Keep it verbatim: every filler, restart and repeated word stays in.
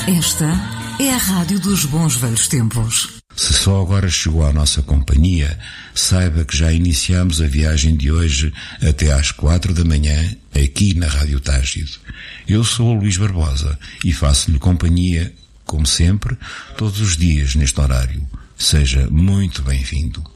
Esta é a Rádio dos Bons Velhos Tempos. Se só agora chegou à nossa companhia, saiba que já iniciamos a viagem de hoje até às quatro da manhã, aqui na Rádio Tágido. Eu sou o Luís Barbosa e faço-lhe companhia, como sempre, todos os dias neste horário. Seja muito bem-vindo.